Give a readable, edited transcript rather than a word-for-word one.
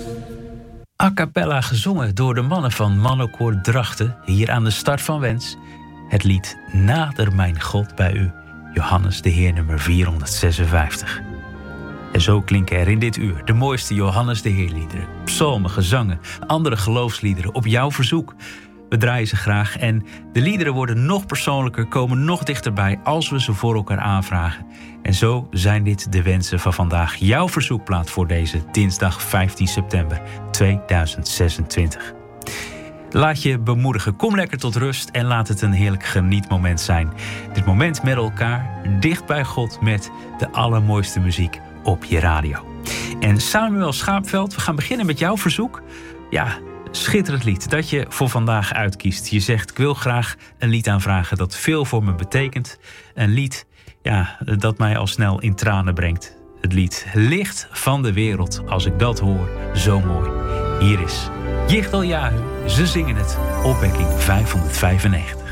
A cappella gezongen door de mannen van Mannenkoor Drachten, hier aan de start van Wens. Het lied Nader mijn God bij u, Johannes de Heer nummer 456. En zo klinken er in dit uur de mooiste Johannes de Heer liederen, psalmen, gezangen, andere geloofsliederen op jouw verzoek. We draaien ze graag en de liederen worden nog persoonlijker, komen nog dichterbij als we ze voor elkaar aanvragen. En zo zijn dit de wensen van vandaag, jouw verzoekplaat voor deze dinsdag 15 september 2026. Laat je bemoedigen, kom lekker tot rust en laat het een heerlijk genietmoment zijn. Dit moment met elkaar, dicht bij God met de allermooiste muziek op je radio. En Samuel Schaapveld, we gaan beginnen met jouw verzoek. Ja, schitterend lied dat je voor vandaag uitkiest. Je zegt, ik wil graag een lied aanvragen dat veel voor me betekent. Een lied dat mij al snel in tranen brengt. Het lied Licht van de Wereld. Als ik dat hoor, zo mooi. Hier is Yichtal Yahu. Ze zingen het. Opwekking 595.